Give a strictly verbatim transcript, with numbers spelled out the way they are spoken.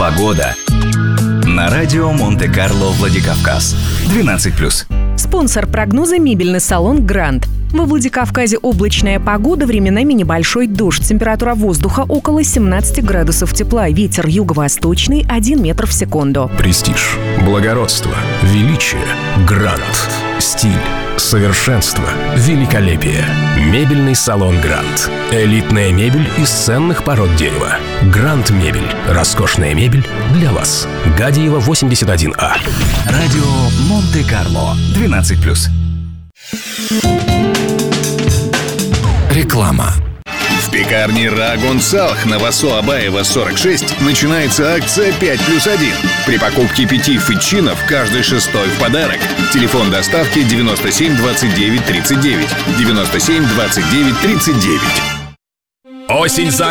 Погода. На радио Монте-Карло, Владикавказ. двенадцать плюс. Спонсор прогноза — мебельный салон «Гранд». Во Владикавказе облачная погода, временами небольшой дождь. Температура воздуха около семнадцати градусов тепла. Ветер юго-восточный один метр в секунду. Престиж, благородство, величие, грант, стиль, совершенство, великолепие. Мебельный салон «Гранд». Элитная мебель из ценных пород дерева. «Гранд Мебель». Роскошная мебель для вас. Гадиева, восемьдесят один А. Радио Монте-Карло. двенадцать плюс. Реклама. В пекарне Рагун Салх на Васо Абаева сорок шесть начинается акция пять плюс один. При покупке пяти фетчинов каждый шестой в подарок. Телефон доставки девяносто семь двадцать девять тридцать девять. девяносто семь двадцать девять тридцать девять. Осень за